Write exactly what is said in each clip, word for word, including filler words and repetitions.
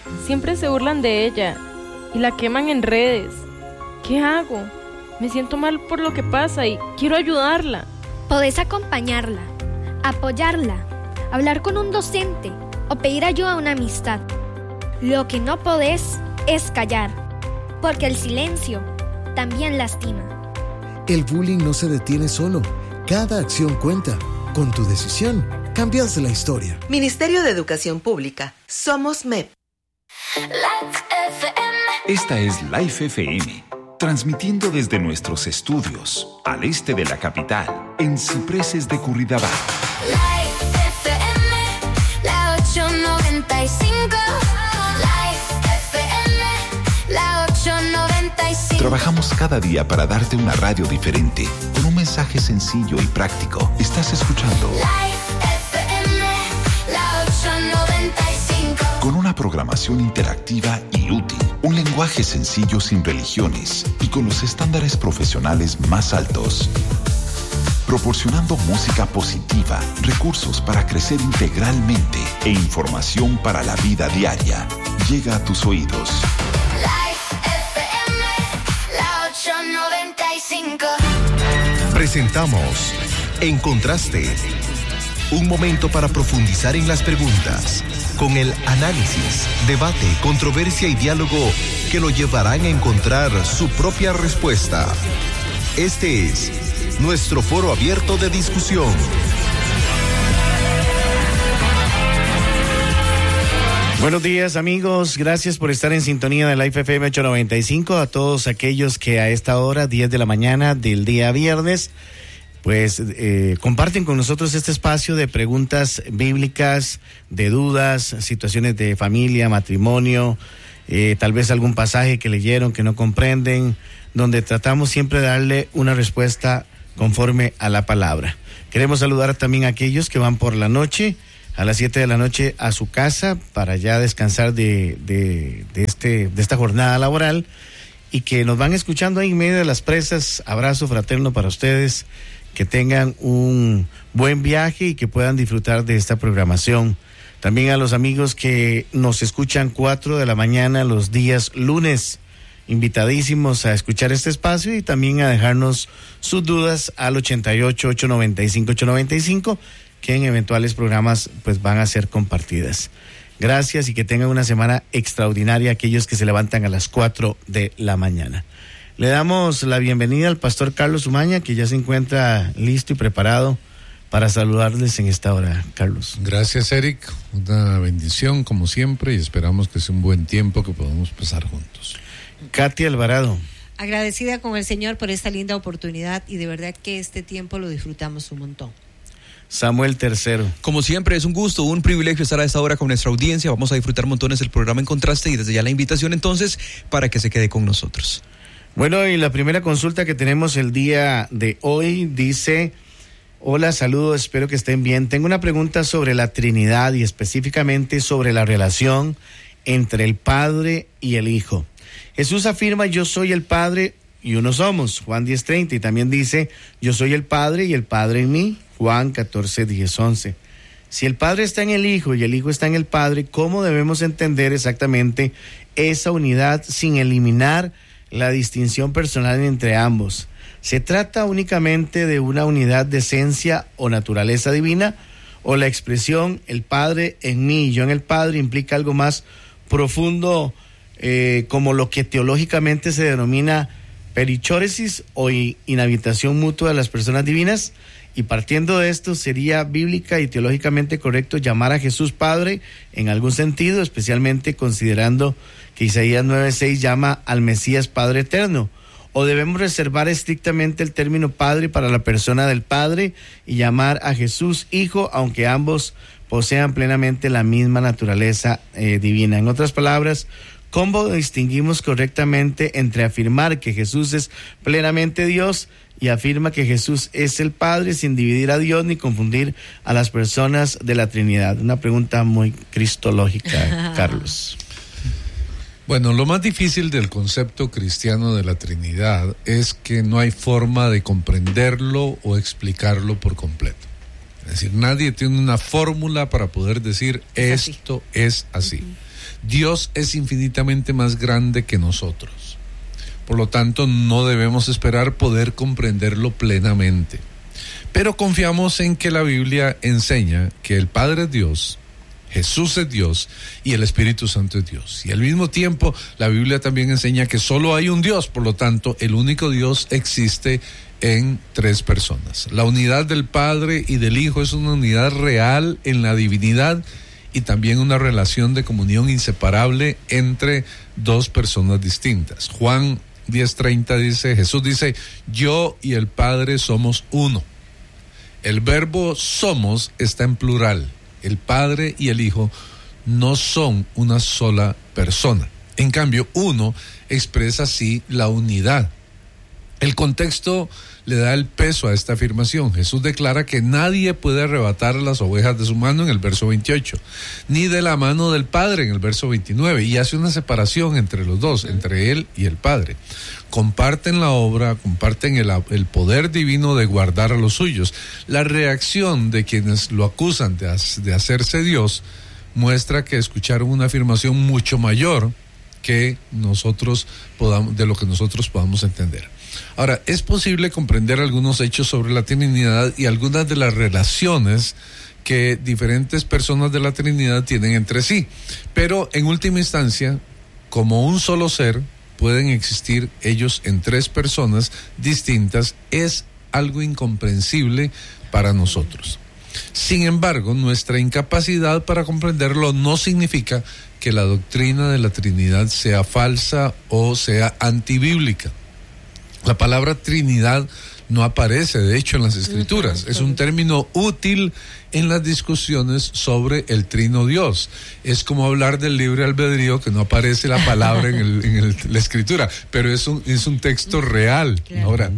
Siempre se burlan de ella y la queman en redes. ¿Qué hago? Me siento mal por lo que pasa y quiero ayudarla. Podés acompañarla, apoyarla, hablar con un docente o pedir ayuda a una amistad. Lo que no podés es callar, porque el silencio también lastima. El bullying no se detiene solo. Cada acción cuenta. Con tu decisión, cambias la historia. Ministerio de Educación Pública. Somos M E P. Esta es Life F M, transmitiendo desde nuestros estudios, al este de la capital, en Cipreses de Curridabat. Life F M, la ochocientos noventa y cinco. Life F M, la ochocientos noventa y cinco. Trabajamos cada día para darte una radio diferente, con un mensaje sencillo y práctico. Estás escuchando Life F M, la ochocientos noventa y cinco. Con una programación interactiva y útil, un lenguaje sencillo sin religiones y con los estándares profesionales más altos. Proporcionando música positiva, recursos para crecer integralmente e información para la vida diaria. Llega a tus oídos. Life F M, la ochocientos noventa y cinco. Presentamos En Contraste. Un momento para profundizar en las preguntas, con el análisis, debate, controversia y diálogo que lo llevarán a encontrar su propia respuesta. Este es nuestro foro abierto de discusión. Buenos días, amigos, gracias por estar en sintonía de Life F M ochocientos noventa y cinco. A todos aquellos que a esta hora, diez de la mañana del día viernes, pues eh, comparten con nosotros este espacio de preguntas bíblicas, de dudas, situaciones de familia, matrimonio, eh, tal vez algún pasaje que leyeron que no comprenden, donde tratamos siempre de darle una respuesta conforme a la palabra. Queremos saludar también a aquellos que van por la noche, a las siete de la noche a su casa, para ya descansar de, de, de, este, de esta jornada laboral, y que nos van escuchando ahí en medio de las presas. Abrazo fraterno para ustedes. Que tengan un buen viaje y que puedan disfrutar de esta programación. También a los amigos que nos escuchan cuatro de la mañana los días lunes, invitadísimos a escuchar este espacio y también a dejarnos sus dudas al ochenta y ocho, ochocientos noventa y cinco, ochocientos noventa y cinco, que en eventuales programas pues van a ser compartidas. Gracias y que tengan una semana extraordinaria aquellos que se levantan a las cuatro de la mañana. Le damos la bienvenida al pastor Carlos Umaña, que ya se encuentra listo y preparado para saludarles en esta hora. Carlos. Gracias, Eric. Una bendición, como siempre, y esperamos que sea un buen tiempo que podamos pasar juntos. Katy Alvarado. Agradecida con el Señor por esta linda oportunidad y de verdad que este tiempo lo disfrutamos un montón. Samuel Tercero. Como siempre, es un gusto, un privilegio estar a esta hora con nuestra audiencia. Vamos a disfrutar montones del programa En Contraste y desde ya la invitación entonces para que se quede con nosotros. Bueno, y la primera consulta que tenemos el día de hoy dice: hola, saludos, espero que estén bien. Tengo una pregunta sobre la Trinidad y específicamente sobre la relación entre el Padre y el Hijo. Jesús afirma: yo soy el Padre y uno somos, Juan diez treinta, y también dice: yo soy el Padre y el Padre en mí, Juan catorce diez once. Si el Padre está en el Hijo y el Hijo está en el Padre, ¿cómo debemos entender exactamente esa unidad sin eliminar la distinción personal entre ambos? ¿Se trata únicamente de una unidad de esencia o naturaleza divina? ¿O la expresión el Padre en mí y yo en el Padre implica algo más profundo, eh, como lo que teológicamente se denomina perichoresis o inhabitación mutua de las personas divinas? Y partiendo de esto, ¿sería bíblica y teológicamente correcto llamar a Jesús Padre en algún sentido, especialmente considerando que Isaías nueve seis llama al Mesías Padre Eterno? ¿O debemos reservar estrictamente el término Padre para la persona del Padre y llamar a Jesús Hijo, aunque ambos posean plenamente la misma naturaleza eh, divina? En otras palabras, ¿cómo distinguimos correctamente entre afirmar que Jesús es plenamente Dios y afirma que Jesús es el Padre sin dividir a Dios ni confundir a las personas de la Trinidad? Una pregunta muy cristológica, Carlos. Bueno, lo más difícil del concepto cristiano de la Trinidad es que no hay forma de comprenderlo o explicarlo por completo. Es decir, nadie tiene una fórmula para poder decir es esto así. es así. Uh-huh. Dios es infinitamente más grande que nosotros. Por lo tanto, no debemos esperar poder comprenderlo plenamente. Pero confiamos en que la Biblia enseña que el Padre es Dios, Jesús es Dios y el Espíritu Santo es Dios. Y al mismo tiempo, la Biblia también enseña que solo hay un Dios, por lo tanto, el único Dios existe en tres personas. La unidad del Padre y del Hijo es una unidad real en la divinidad y también una relación de comunión inseparable entre dos personas distintas. Juan diez treinta dice, Jesús dice, yo y el Padre somos uno. El verbo somos está en plural. El Padre y el Hijo no son una sola persona. En cambio, uno expresa así la unidad. El contexto le da el peso a esta afirmación. Jesús declara que nadie puede arrebatar las ovejas de su mano en el verso veintiocho, ni de la mano del Padre en el verso veintinueve, y hace una separación entre los dos, entre Él y el Padre. Comparten la obra, comparten el, el poder divino de guardar a los suyos. La reacción de quienes lo acusan de, de hacerse Dios muestra que escucharon una afirmación mucho mayor que nosotros podamos, de lo que nosotros podamos entender. Ahora, es posible comprender algunos hechos sobre la Trinidad y algunas de las relaciones que diferentes personas de la Trinidad tienen entre sí, pero en última instancia, como un solo ser, pueden existir ellos en tres personas distintas, es algo incomprensible para nosotros. Sin embargo, nuestra incapacidad para comprenderlo no significa que la doctrina de la Trinidad sea falsa o sea antibíblica. La palabra Trinidad no aparece, de hecho, en las Escrituras. Es un término útil en las discusiones sobre el Trino Dios. Es como hablar del libre albedrío, que no aparece la palabra en, el, en el, la Escritura, pero es un, es un texto real. Claro. Ahora,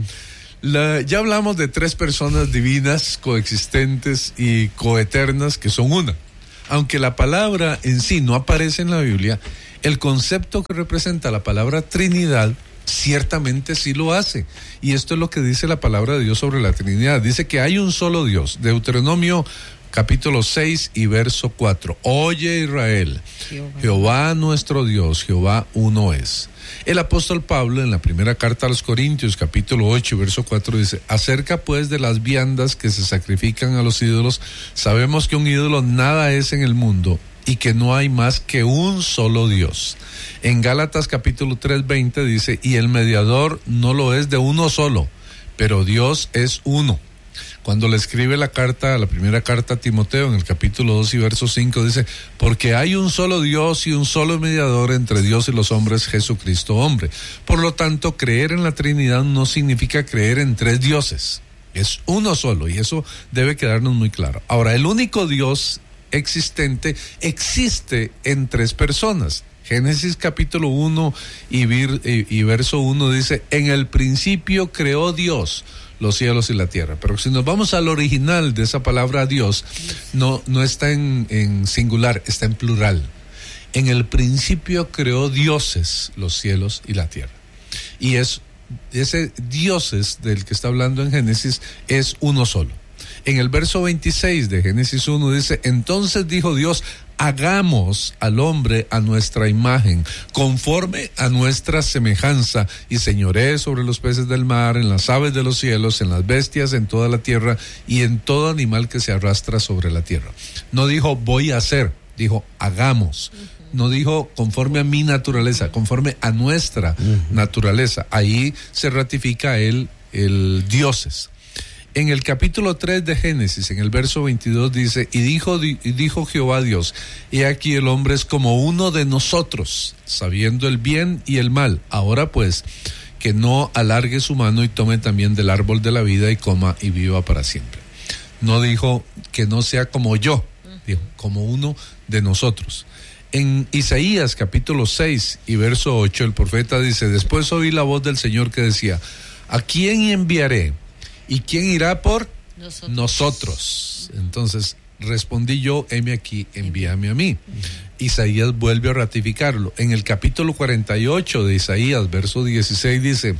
la, ya hablamos de tres personas divinas, coexistentes y coeternas, que son una. Aunque la palabra en sí no aparece en la Biblia, el concepto que representa la palabra Trinidad ciertamente sí lo hace. Y esto es lo que dice la palabra de Dios sobre la Trinidad. Dice que hay un solo Dios. Deuteronomio capítulo seis y verso cuatro. Oye Israel, Jehová. Jehová nuestro Dios, Jehová uno es. El apóstol Pablo en la primera carta a los Corintios capítulo ocho y verso cuatro dice, acerca pues de las viandas que se sacrifican a los ídolos, sabemos que un ídolo nada es en el mundo y que no hay más que un solo Dios. En Gálatas capítulo tres veinte dice, y el mediador no lo es de uno solo, pero Dios es uno. Cuando le escribe la carta, la primera carta a Timoteo, en el capítulo dos y verso cinco, dice, porque hay un solo Dios y un solo mediador entre Dios y los hombres, Jesucristo hombre. Por lo tanto, creer en la Trinidad no significa creer en tres dioses. Es uno solo, y eso debe quedarnos muy claro. Ahora, el único Dios existente existe en tres personas. Génesis capítulo uno y, vir, y, y verso uno dice, en el principio creó Dios los cielos y la tierra. Pero si nos vamos al original de esa palabra Dios, no, no está en, en singular, está en plural. En el principio creó dioses los cielos y la tierra. Y es ese dioses del que está hablando en Génesis es uno solo. En el verso veintiséis de Génesis uno dice, entonces dijo Dios, hagamos al hombre a nuestra imagen, conforme a nuestra semejanza, y señoree sobre los peces del mar, en las aves de los cielos, en las bestias, en toda la tierra, y en todo animal que se arrastra sobre la tierra. No dijo voy a hacer, dijo hagamos. No dijo conforme a mi naturaleza, conforme a nuestra uh-huh. naturaleza. Ahí se ratifica el, el dioses. En el capítulo tres de Génesis, en el verso veintidós dice, y dijo, y dijo Jehová Dios, he aquí el hombre es como uno de nosotros, sabiendo el bien y el mal. Ahora pues, que no alargue su mano y tome también del árbol de la vida y coma y viva para siempre. No dijo que no sea como yo, dijo, como uno de nosotros. En Isaías capítulo seis y verso ocho, el profeta dice, después oí la voz del Señor que decía, ¿a quién enviaré? ¿Y quién irá por nosotros? nosotros? Entonces respondí yo, heme aquí, envíame a mí. Uh-huh. Isaías vuelve a ratificarlo. En el capítulo cuarenta y ocho de Isaías, verso dieciséis, dice,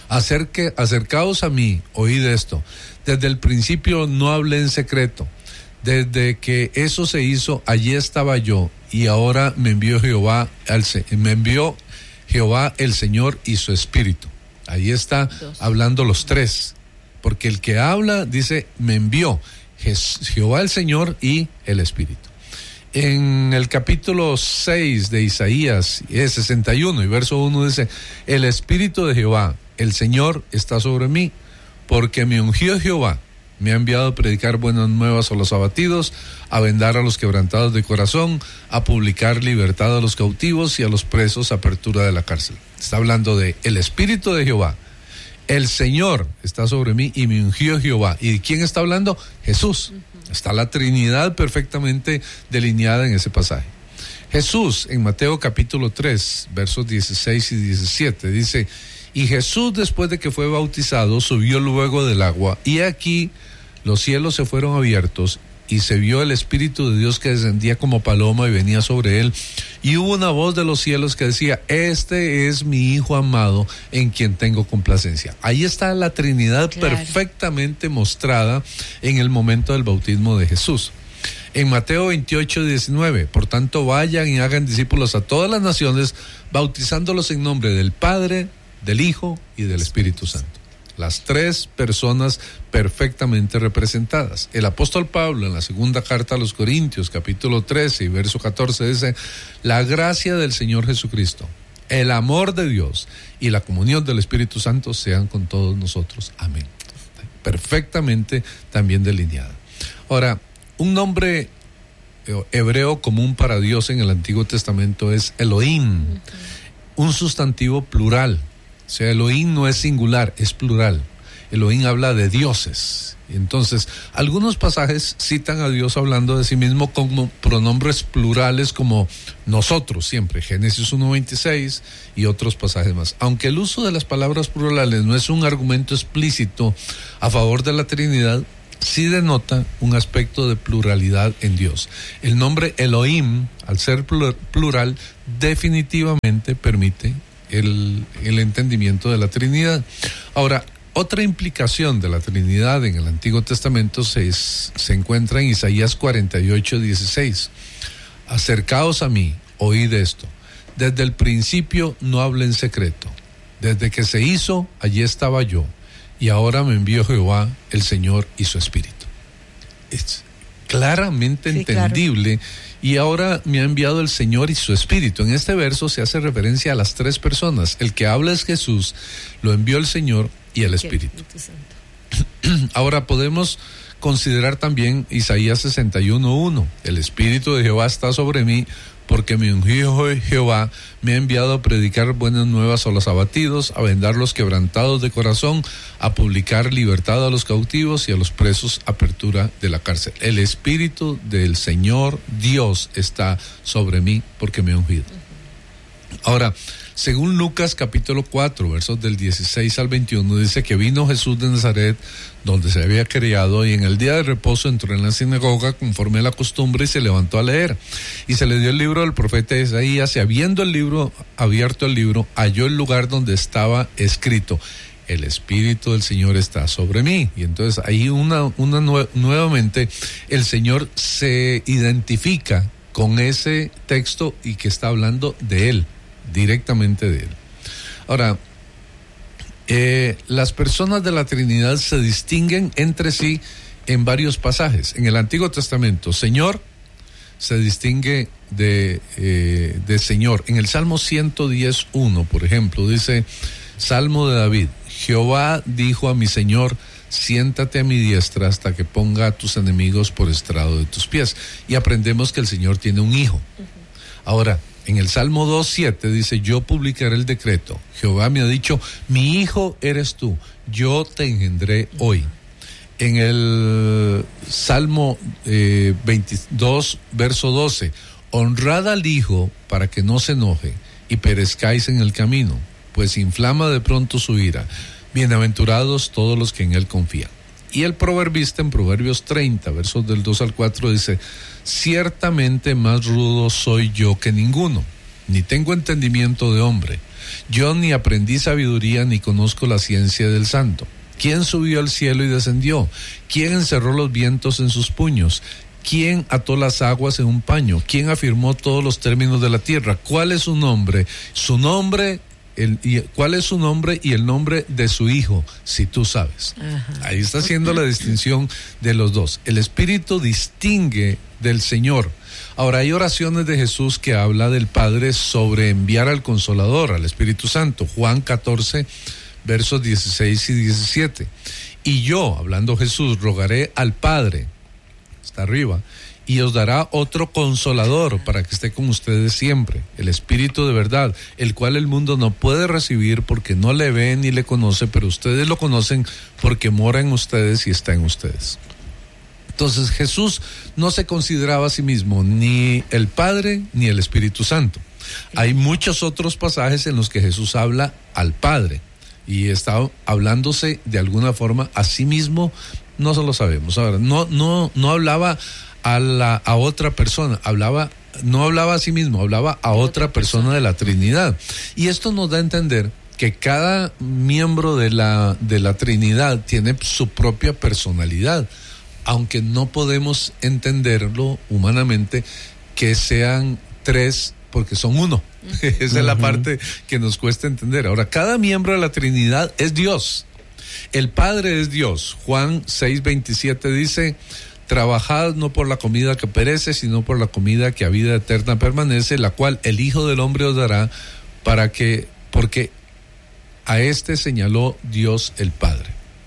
Acerque, acercaos a mí, oíd esto. Desde el principio no hablé en secreto. Desde que eso se hizo, allí estaba yo, y ahora me envió Jehová, al, me envió Jehová el Señor y su Espíritu. Ahí está Dos. hablando los tres, porque el que habla dice, me envió Jehová el Señor y el Espíritu. En el capítulo seis de Isaías, es sesenta y uno, y verso uno dice, el Espíritu de Jehová, el Señor, está sobre mí, porque me ungió Jehová, me ha enviado a predicar buenas nuevas a los abatidos, a vendar a los quebrantados de corazón, a publicar libertad a los cautivos y a los presos, apertura de la cárcel. Está hablando de el Espíritu de Jehová, el Señor está sobre mí y me ungió Jehová. ¿Y de quién está hablando? Jesús. Uh-huh. Está la Trinidad perfectamente delineada en ese pasaje. Jesús, en Mateo capítulo tres, versos dieciséis y diecisiete, dice, y Jesús, después de que fue bautizado, subió luego del agua, y aquí los cielos se fueron abiertos, y se vio el Espíritu de Dios que descendía como paloma y venía sobre él, y hubo una voz de los cielos que decía, este es mi Hijo amado, en quien tengo complacencia. Ahí está la Trinidad claro. perfectamente mostrada en el momento del bautismo de Jesús. En Mateo veintiocho, diecinueve, por tanto vayan y hagan discípulos a todas las naciones, bautizándolos en nombre del Padre, del Hijo y del Espíritu Santo. Las tres personas perfectamente representadas. El apóstol Pablo en la segunda carta a los Corintios, capítulo trece y verso catorce, dice, la gracia del Señor Jesucristo, el amor de Dios y la comunión del Espíritu Santo sean con todos nosotros. Amén. Perfectamente también delineada. Ahora, un nombre hebreo común para Dios en el Antiguo Testamento es Elohim, un sustantivo plural. O sea, Elohim no es singular, es plural. Elohim habla de dioses. Entonces, algunos pasajes citan a Dios hablando de sí mismo como pronombres plurales como nosotros siempre, Génesis uno veintiséis y otros pasajes más. Aunque el uso de las palabras plurales no es un argumento explícito a favor de la Trinidad, sí denota un aspecto de pluralidad en Dios. El nombre Elohim, al ser plural, definitivamente permite El, el entendimiento de la Trinidad. Ahora, otra implicación de la Trinidad en el Antiguo Testamento se, es, se encuentra en Isaías cuarenta y ocho, dieciséis. Acercaos a mí, oíd esto. Desde el principio no hablé en secreto. Desde que se hizo, allí estaba yo. Y ahora me envió Jehová, el Señor y su Espíritu. Es claramente sí, entendible. Claro. Y ahora me ha enviado el Señor y su Espíritu. En este verso se hace referencia a las tres personas. El que habla es Jesús, lo envió el Señor y el Espíritu. Ahora podemos considerar también Isaías sesenta y uno, uno. El Espíritu de Jehová está sobre mí, porque me ungió Jehová, me ha enviado a predicar buenas nuevas a los abatidos, a vendar los quebrantados de corazón, a publicar libertad a los cautivos y a los presos, apertura de la cárcel. El Espíritu del Señor Dios está sobre mí porque me ha ungido. Ahora, según Lucas capítulo cuatro, versos del dieciséis al veintiuno, dice que vino Jesús de Nazaret, donde se había criado, y en el día de reposo entró en la sinagoga conforme a la costumbre y se levantó a leer. Y se le dio el libro del profeta Isaías, y habiendo el libro, abierto el libro, halló el lugar donde estaba escrito, el Espíritu del Señor está sobre mí. Y entonces ahí una, una nue- nuevamente el Señor se identifica con ese texto y que está hablando de Él, directamente de Él. Ahora, eh, las personas de la Trinidad se distinguen entre sí en varios pasajes. En el Antiguo Testamento, Señor se distingue de, eh, de Señor. En el Salmo ciento diez, uno, por ejemplo, dice, Salmo de David, Jehová dijo a mi Señor, siéntate a mi diestra hasta que ponga a tus enemigos por estrado de tus pies. Y aprendemos que el Señor tiene un hijo. Uh-huh. Ahora, en el Salmo dos, siete dice, yo publicaré el decreto. Jehová me ha dicho, mi hijo eres tú, yo te engendré hoy. En el Salmo eh, veintidós, verso doce, honrad al hijo para que no se enoje y perezcáis en el camino, pues inflama de pronto su ira. Bienaventurados todos los que en él confían. Y el proverbista en Proverbios treinta, versos del dos al cuatro dice, ciertamente más rudo soy yo que ninguno, ni tengo entendimiento de hombre. Yo ni aprendí sabiduría, ni conozco la ciencia del santo. ¿Quién subió al cielo y descendió? ¿Quién encerró los vientos en sus puños? ¿Quién ató las aguas en un paño? ¿Quién afirmó todos los términos de la tierra? ¿Cuál es su nombre? Su nombre, el, y, ¿cuál es su nombre y el nombre de su hijo? Si tú sabes. Ajá. Ahí está haciendo la distinción de los dos. El Espíritu distingue del Señor. Ahora, hay oraciones de Jesús que habla del Padre sobre enviar al Consolador, al Espíritu Santo. Juan catorce, versos dieciséis y diecisiete. Y yo, hablando Jesús, rogaré al Padre, está arriba, y os dará otro Consolador para que esté con ustedes siempre, el Espíritu de verdad, el cual el mundo no puede recibir porque no le ve ni le conoce, pero ustedes lo conocen porque mora en ustedes y está en ustedes. Entonces Jesús no se consideraba a sí mismo ni el Padre ni el Espíritu Santo. Hay muchos otros pasajes en los que Jesús habla al Padre y está hablándose de alguna forma a sí mismo, no se lo sabemos. Ahora, no, no, no hablaba a la a otra persona, hablaba, no hablaba a sí mismo, hablaba a otra persona de la Trinidad. Y esto nos da a entender que cada miembro de la, de la Trinidad tiene su propia personalidad, aunque no podemos entenderlo humanamente que sean tres porque son uno. Esa es la parte que nos cuesta entender. Ahora, cada miembro de la Trinidad es Dios. El Padre es Dios. Juan seis veintisiete dice: trabajad no por la comida que perece, sino por la comida que a vida eterna permanece, la cual el Hijo del Hombre os dará, para que, porque a este señaló Dios el Padre.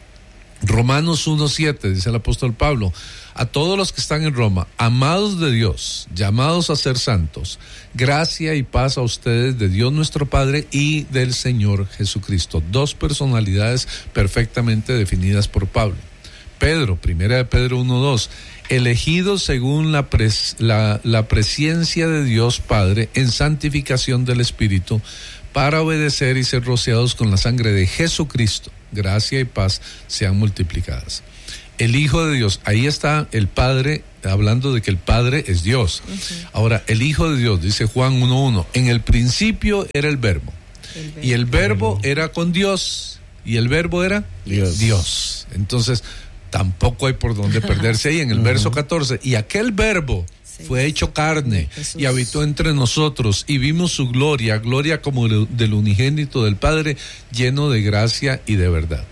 Romanos uno siete, dice el apóstol Pablo: a todos los que están en Roma, amados de Dios, llamados a ser santos, gracia y paz a ustedes de Dios nuestro Padre y del Señor Jesucristo. Dos personalidades perfectamente definidas por Pablo. Pedro, primera de Pedro uno dos, elegidos según la, pres, la, la presencia de Dios Padre en santificación del Espíritu, para obedecer y ser rociados con la sangre de Jesucristo. Gracia y paz sean multiplicadas. El Hijo de Dios, ahí está el Padre, hablando de que el Padre es Dios. Uh-huh. Ahora, el Hijo de Dios, dice Juan uno uno, en el principio era el verbo, el verbo. Y el verbo era con Dios, y el verbo era Dios. Dios. Entonces, tampoco hay por dónde perderse ahí en el uh-huh. verso catorce, y aquel verbo sí, fue hecho carne Jesús. Y habitó entre nosotros, y vimos su gloria, gloria como del unigénito del Padre, lleno de gracia y de verdad.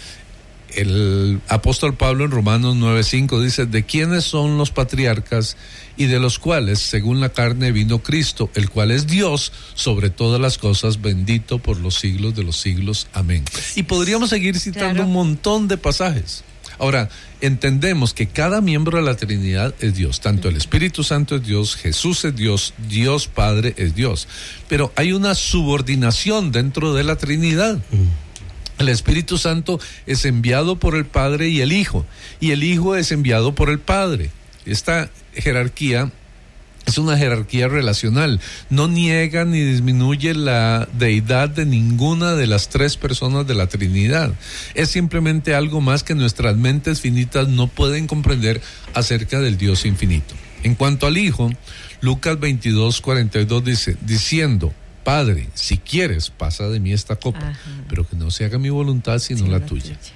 El apóstol Pablo en Romanos nueve cinco dice: de quiénes son los patriarcas y de los cuales según la carne vino Cristo, el cual es Dios sobre todas las cosas, bendito por los siglos de los siglos. Amén. Y podríamos seguir citando claro. un montón de pasajes. Ahora, entendemos que cada miembro de la Trinidad es Dios, tanto el Espíritu Santo es Dios, Jesús es Dios, Dios Padre es Dios, pero hay una subordinación dentro de la Trinidad. Mm. El Espíritu Santo es enviado por el Padre y el Hijo, y el Hijo es enviado por el Padre. Esta jerarquía es una jerarquía relacional, no niega ni disminuye la deidad de ninguna de las tres personas de la Trinidad. Es simplemente algo más que nuestras mentes finitas no pueden comprender acerca del Dios infinito. En cuanto al Hijo, Lucas veintidós cuarenta y dos dice, diciendo: Padre, si quieres, pasa de mí esta copa, ajá, pero que no se haga mi voluntad sino sí, la, la tuya. tuya.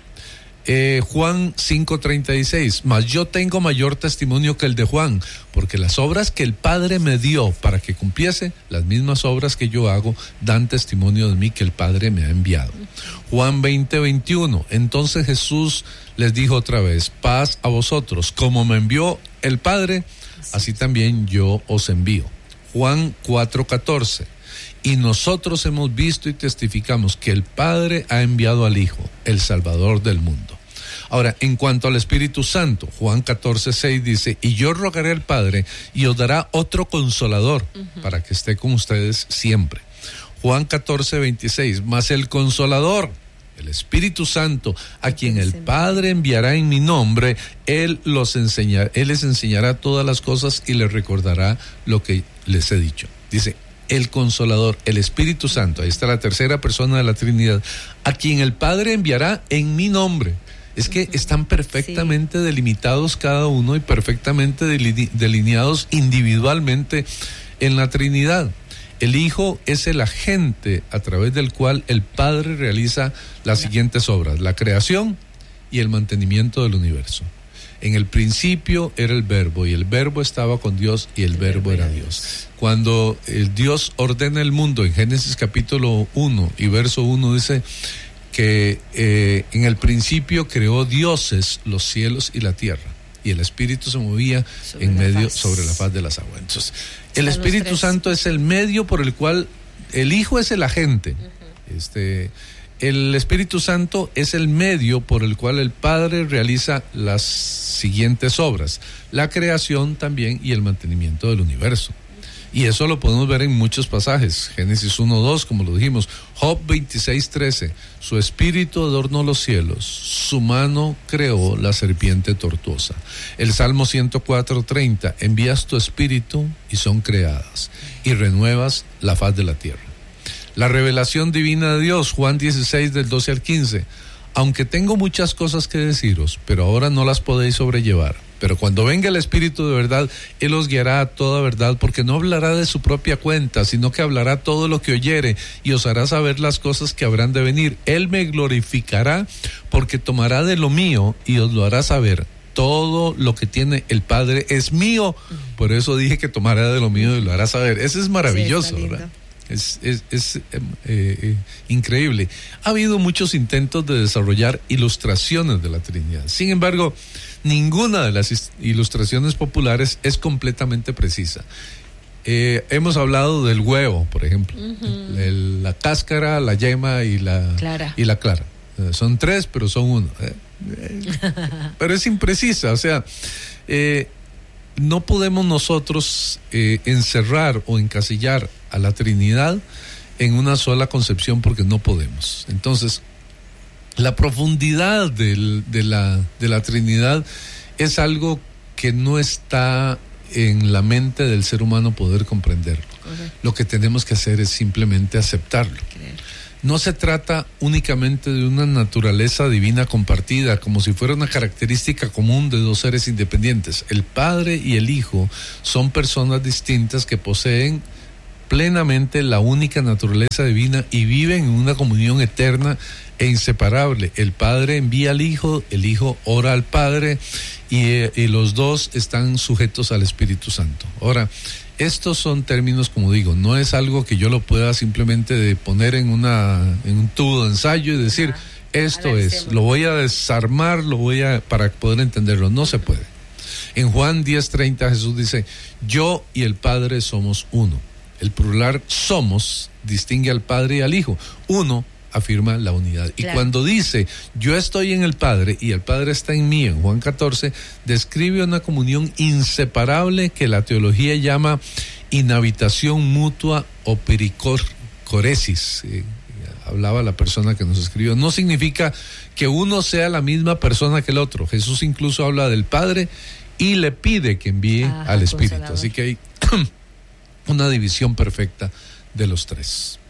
Eh, Juan cinco treinta y seis, mas yo tengo mayor testimonio que el de Juan, porque las obras que el Padre me dio para que cumpliese, las mismas obras que yo hago, dan testimonio de mí que el Padre me ha enviado. Juan veinte veintiuno, entonces Jesús les dijo otra vez: paz a vosotros, como me envió el Padre, así también yo os envío. Juan cuatro catorce, y nosotros hemos visto y testificamos que el Padre ha enviado al Hijo, el Salvador del mundo. Ahora, en cuanto al Espíritu Santo, Juan catorce seis dice: y yo rogaré al Padre y os dará otro Consolador, uh-huh, para que esté con ustedes siempre. Juan catorce veintiséis, mas el Consolador, el Espíritu Santo, a quien el Padre enviará en mi nombre, Él los enseñará, Él les enseñará todas las cosas y les recordará lo que les he dicho. Dice, el Consolador, el Espíritu Santo, ahí está la tercera persona de la Trinidad, a quien el Padre enviará en mi nombre. Es que están perfectamente sí. delimitados cada uno y perfectamente delineados individualmente en la Trinidad. El Hijo es el agente a través del cual el Padre realiza las siguientes obras: la creación y el mantenimiento del universo. En el principio era el verbo y el verbo estaba con Dios y el, el verbo era Dios. Dios. Cuando el Dios ordena el mundo, en Génesis capítulo uno y verso uno dice que eh, en el principio creó dioses los cielos y la tierra, y el Espíritu se movía sobre en medio, faz. sobre la faz de las aguas. Entonces, el Están Espíritu Santo es el medio por el cual el Hijo es el agente. Uh-huh. Este, el Espíritu Santo es el medio por el cual el Padre realiza las siguientes obras: la creación también y el mantenimiento del universo. Y eso lo podemos ver en muchos pasajes. Génesis uno dos, como lo dijimos. Job veintiséis trece. Su espíritu adornó los cielos, su mano creó la serpiente tortuosa. El Salmo ciento cuatro treinta. Envías tu espíritu y son creadas, y renuevas la faz de la tierra. La revelación divina de Dios, Juan dieciséis del doce al quince. Aunque tengo muchas cosas que deciros, pero ahora no las podéis sobrellevar. Pero cuando venga el Espíritu de verdad, Él os guiará a toda verdad, porque no hablará de su propia cuenta, sino que hablará todo lo que oyere, y os hará saber las cosas que habrán de venir. Él me glorificará, porque tomará de lo mío y os lo hará saber. Todo lo que tiene el Padre es mío, por eso dije que tomará de lo mío y lo hará saber. Eso es maravilloso, sí, ¿verdad? Es, es, es eh, eh, increíble. Ha habido muchos intentos de desarrollar ilustraciones de la Trinidad. Sin embargo, ninguna de las ilustraciones populares es completamente precisa. Eh, hemos hablado del huevo, por ejemplo. Uh-huh. El, la cáscara, la yema y la clara. Y la clara. Eh, son tres, pero son uno. Eh, eh, pero es imprecisa, o sea... Eh, no podemos nosotros eh, encerrar o encasillar a la Trinidad en una sola concepción, porque no podemos. Entonces, la profundidad del, de, la, de la Trinidad es algo que no está en la mente del ser humano poder comprenderlo. Okay. Lo que tenemos que hacer es simplemente aceptarlo. Creer. No se trata únicamente de una naturaleza divina compartida, como si fuera una característica común de dos seres independientes. El Padre y el Hijo son personas distintas que poseen plenamente la única naturaleza divina y viven en una comunión eterna e inseparable. El Padre envía al Hijo, el Hijo ora al Padre, y, y los dos están sujetos al Espíritu Santo. Ahora, estos son términos, como digo, no es algo que yo lo pueda simplemente de poner en una en un tubo de ensayo y decir, ah, esto es, lo voy a desarmar, lo voy a, para poder entenderlo. No se puede. En Juan diez treinta Jesús dice, yo y el Padre somos uno. El plural somos distingue al Padre y al Hijo. Uno afirma la unidad. Claro. Y cuando dice, yo estoy en el Padre y el Padre está en mí, en Juan catorce, describe una comunión inseparable que la teología llama inhabitación mutua o pericoresis. Eh, hablaba la persona que nos escribió. No significa que uno sea la misma persona que el otro. Jesús incluso habla del Padre y le pide que envíe ah, al Espíritu. Consolador. Así que hay una división perfecta de los tres.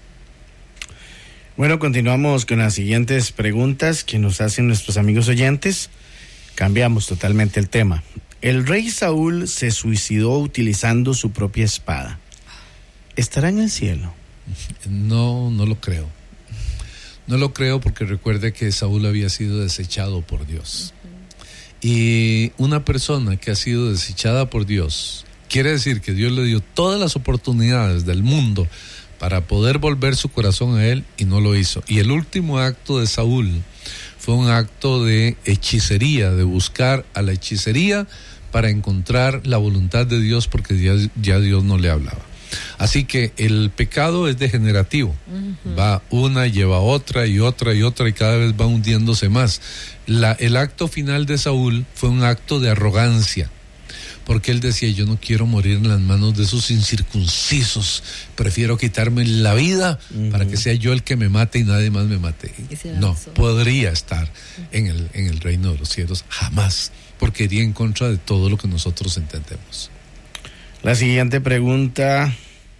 Bueno, continuamos con las siguientes preguntas que nos hacen nuestros amigos oyentes. Cambiamos totalmente el tema. El rey Saúl se suicidó utilizando su propia espada. ¿Estará en el cielo? No, no lo creo. No lo creo porque recuerde que Saúl había sido desechado por Dios. Uh-huh. Y una persona que ha sido desechada por Dios, quiere decir que Dios le dio todas las oportunidades del mundo para poder volver su corazón a él, y no lo hizo. Y el último acto de Saúl fue un acto de hechicería, de buscar a la hechicería para encontrar la voluntad de Dios, porque ya, ya Dios no le hablaba. Así que el pecado es degenerativo. Uh-huh. Va una, lleva otra y otra y otra, y cada vez va hundiéndose más. La, el acto final de Saúl fue un acto de arrogancia, porque él decía, yo no quiero morir en las manos de esos incircuncisos, prefiero quitarme la vida uh-huh. para que sea yo el que me mate y nadie más me mate. No, podría estar uh-huh. en el, en el reino de los cielos, jamás, porque iría en contra de todo lo que nosotros entendemos. La siguiente pregunta,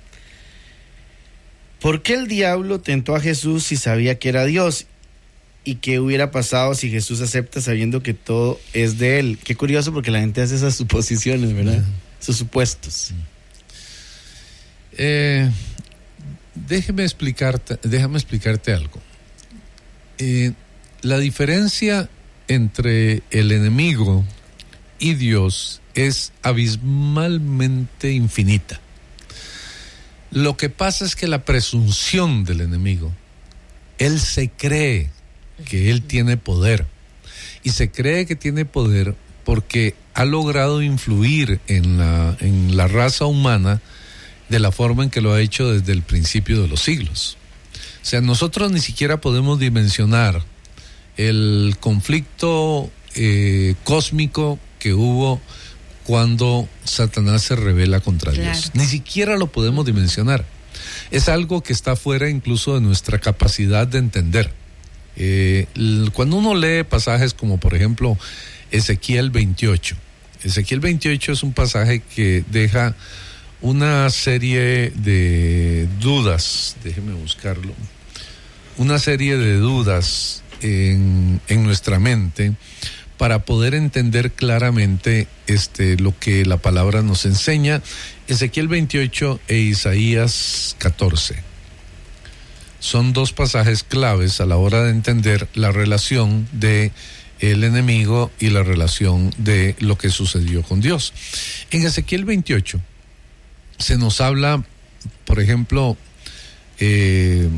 ¿por qué el diablo tentó a Jesús si sabía que era Dios? ¿Y qué hubiera pasado si Jesús acepta sabiendo que todo es de él? Qué curioso, porque la gente hace esas suposiciones, ¿verdad? Uh-huh. Esos supuestos. Eh, déjeme explicarte, déjame explicarte algo. Eh, la diferencia entre el enemigo y Dios es abismalmente infinita. Lo que pasa es que la presunción del enemigo, él se cree que él tiene poder, y se cree que tiene poder porque ha logrado influir en la, en la raza humana de la forma en que lo ha hecho desde el principio de los siglos. O sea, nosotros ni siquiera podemos dimensionar el conflicto eh, cósmico que hubo cuando Satanás se rebela contra claro. Dios. Ni siquiera lo podemos dimensionar. Es algo que está fuera incluso de nuestra capacidad de entender. Eh, cuando uno lee pasajes como por ejemplo Ezequiel veintiocho, Ezequiel veintiocho es un pasaje que deja una serie de dudas, déjeme buscarlo, una serie de dudas en, en nuestra mente para poder entender claramente este, lo que la palabra nos enseña. Ezequiel veintiocho e Isaías catorce. Son dos pasajes claves a la hora de entender la relación de el enemigo y la relación de lo que sucedió con Dios. En Ezequiel veintiocho se nos habla, por ejemplo, eh,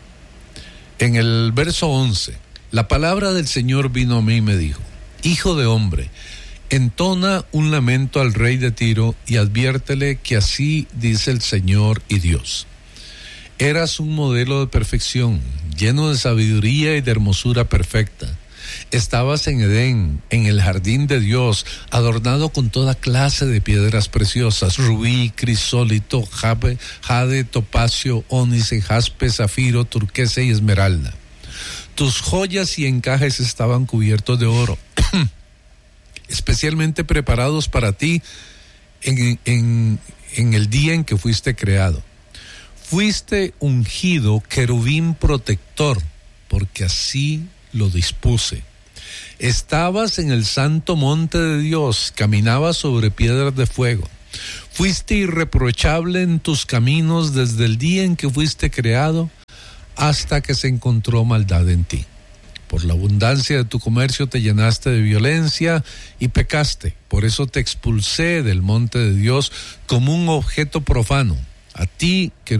en el verso once, la palabra del Señor vino a mí y me dijo: Hijo de hombre, entona un lamento al rey de Tiro y adviértele que así dice el Señor y Dios. Eras un modelo de perfección, lleno de sabiduría y de hermosura perfecta. Estabas en Edén, en el jardín de Dios, adornado con toda clase de piedras preciosas: rubí, crisólito, jade, jade, topacio, ónice, jaspe, zafiro, turquesa y esmeralda. Tus joyas y encajes estaban cubiertos de oro, especialmente preparados para ti en, en, en el día en que fuiste creado. Fuiste ungido querubín protector, porque así lo dispuse. Estabas en el santo monte de Dios, caminabas sobre piedras de fuego. Fuiste irreprochable en tus caminos desde el día en que fuiste creado hasta que se encontró maldad en ti. Por la abundancia de tu comercio te llenaste de violencia y pecaste. Por eso te expulsé del monte de Dios como un objeto profano. A ti, que